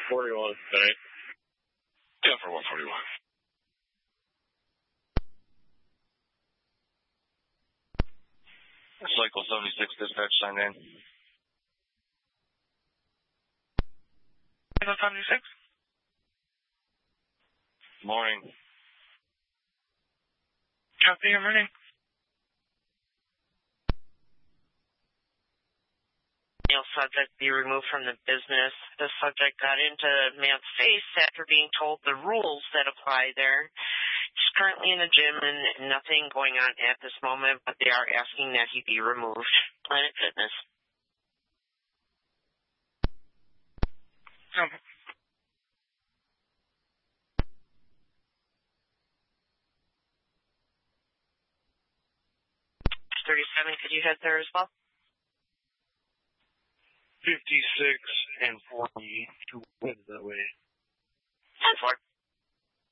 141, right? Yeah, for 141. Cycle 76 dispatch signed in. Cycle 76? Morning. Copy, good morning. Subject be removed from the business. The subject got into man's face after being told the rules that apply there. He's currently in the gym and nothing going on at this moment, but they are asking that he be removed. Planet Fitness. Okay. 37, could you head there as well? 56 and 42 heads that way. 10-4.